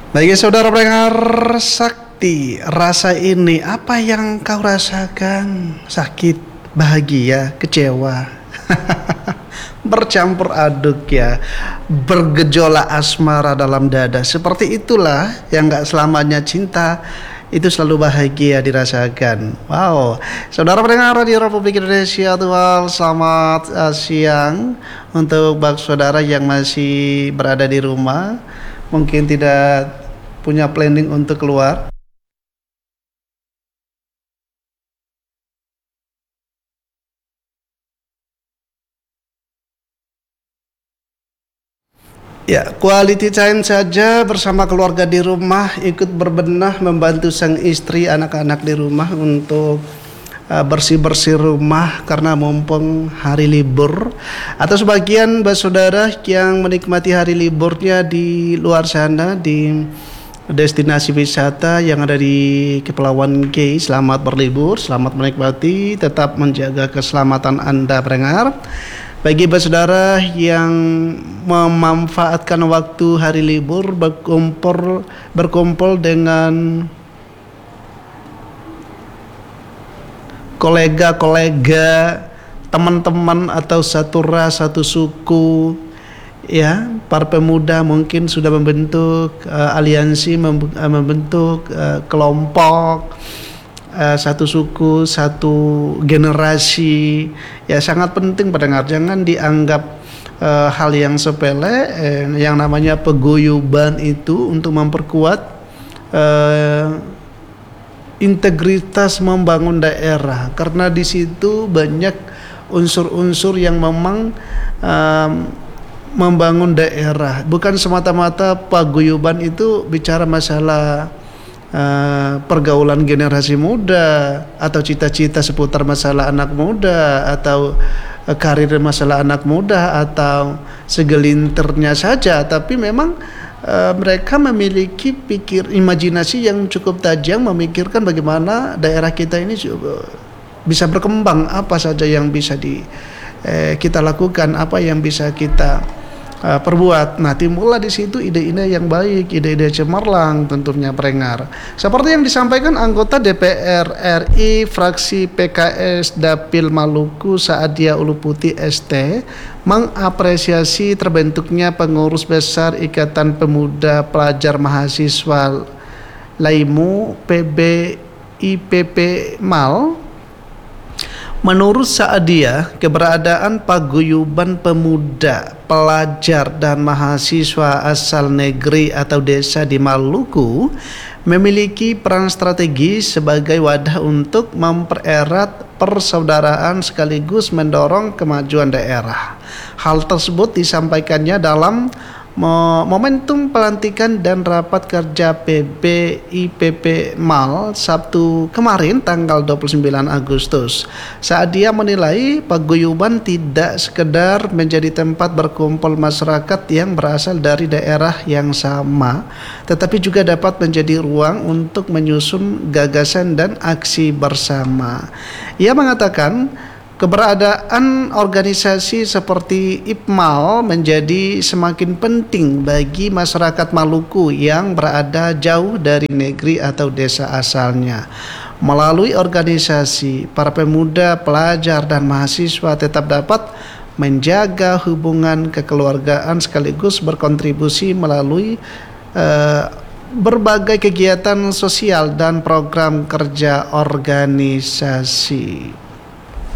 Bagi saudara pendengar sakti, rasa ini apa yang kau rasakan? Sakit, bahagia, kecewa, bercampur aduk ya, bergejolak asmara dalam dada. Seperti itulah yang gak selamanya cinta itu selalu bahagia dirasakan. Wow, saudara pendengar Radio Republik Indonesia Tuhan, selamat siang untuk bagi saudara yang masih berada di rumah, mungkin tidak punya planning untuk keluar. Ya, quality time saja bersama keluarga di rumah, ikut berbenah membantu sang istri, anak-anak di rumah untuk bersih-bersih rumah karena mumpung hari libur. Atau sebagian saudara yang menikmati hari liburnya di luar sana di destinasi wisata yang ada di Kepulauan K, selamat berlibur, selamat menikmati, tetap menjaga keselamatan Anda pendengar. Bagi saudara yang memanfaatkan waktu hari libur berkumpul dengan kolega-kolega, teman-teman atau satu ras, satu suku, ya, para pemuda mungkin sudah membentuk aliansi, membentuk kelompok, satu suku, satu generasi, ya sangat penting pendengar. Jangan dianggap hal yang sepele. Yang namanya paguyuban itu untuk memperkuat integritas membangun daerah, karena di situ banyak unsur-unsur yang memang membangun daerah. Bukan semata-mata paguyuban itu bicara masalah pergaulan generasi muda atau cita-cita seputar masalah anak muda atau karir masalah anak muda atau segelintirnya saja, tapi memang mereka memiliki imajinasi yang cukup tajam, memikirkan bagaimana daerah kita ini bisa berkembang, apa saja yang bisa kita lakukan, apa yang bisa kita perbuat. Nah, timbullah di situ ide-ide yang baik, ide-ide cemerlang tentunya pendengar. Seperti yang disampaikan anggota DPR RI fraksi PKS Dapil Maluku Saadia Uluputi ST, mengapresiasi terbentuknya pengurus besar Ikatan Pemuda Pelajar Mahasiswa Laimu PBIPP MAL. Menurut Saadia, keberadaan paguyuban pemuda, pelajar dan mahasiswa asal negeri atau desa di Maluku memiliki peran strategis sebagai wadah untuk mempererat persaudaraan sekaligus mendorong kemajuan daerah. Hal tersebut disampaikannya dalam momentum pelantikan dan rapat kerja PBIPP MAL Sabtu kemarin tanggal 29 Agustus. Saat dia menilai paguyuban tidak sekedar menjadi tempat berkumpul masyarakat yang berasal dari daerah yang sama, tetapi juga dapat menjadi ruang untuk menyusun gagasan dan aksi bersama. Ia mengatakan keberadaan organisasi seperti IPMAL menjadi semakin penting bagi masyarakat Maluku yang berada jauh dari negeri atau desa asalnya. Melalui organisasi, para pemuda, pelajar, dan mahasiswa tetap dapat menjaga hubungan kekeluargaan sekaligus berkontribusi melalui berbagai kegiatan sosial dan program kerja organisasi.